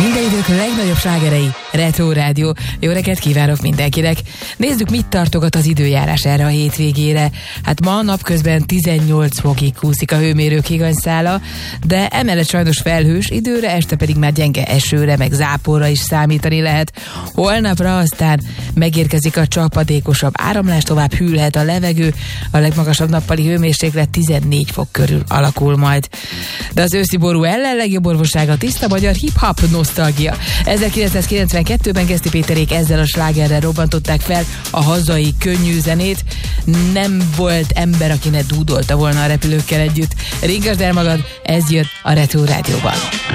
Minden idők legnagyobb slágerei, Retro Rádió. Jó reggelt kívánok mindenkinek! Nézzük, mit tartogat az időjárás erre a hétvégére. Hát ma napközben 18 fokig kúszik a hőmérők higanyszála, de emellett sajnos felhős időre, este pedig már gyenge esőre, meg záporra is számítani lehet. Holnapra aztán megérkezik a csapadékosabb áramlás, tovább hűlhet a levegő, a legmagasabb nappali hőmérséklet 14 fok körül alakul majd. De az őszi ború ellen legjobb orvosság a tiszta magyar hip-hop nosztalgia. 1992-ben Geszti Péterék ezzel a slágerrel robbantották fel a hazai könnyű zenét. Nem volt ember, aki ne dúdolta volna a repülőkkel együtt. Ringasd el magad, ez jön a Retro Rádióban.